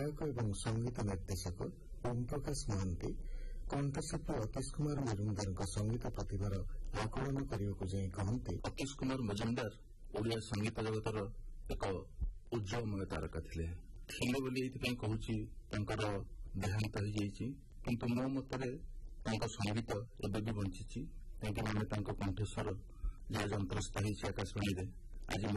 ଗାୟକ ଏବଂ ସଙ୍ଗୀତ ନିର୍ଦ୍ଦେଶକ ଓମ୍ ପ୍ରକାଶ ମହାନ୍ତି କଣ୍ଠଶିଳ୍ପୀ ଅତୀଶ କୁମାର ମଜୁମଦାରଙ୍କ ସଙ୍ଗୀତ ପ୍ରତିଭାର ଆକଳନ କରିବାକୁ ଯାଇ କହନ୍ତି, ଅତୀଶ କୁମାର ମଜୁମଦାର ଓଡ଼ିଆ ସଙ୍ଗୀତ ଜଗତର ଏକ ଉଜ୍ଜଳମୟ ତାରକା ଥିଲେ ବୋଲି ଏଇଥିପାଇଁ କହୁଛି ତାଙ୍କର ଦେହାନ୍ତ ହୋଇଯାଇଛି, କିନ୍ତୁ ମୋ ମତରେ ତାଙ୍କ ସଙ୍ଗୀତ ଏବେ ବି ବଞ୍ଚିଛି। କାହିଁକି ଆମେ ତାଙ୍କ କଣ୍ଠସ୍ୱର ଯାହା ଯନ୍ତ୍ରସ୍ଥ ହୋଇଛି ଆକାଶବାଣୀରେ ଆଜି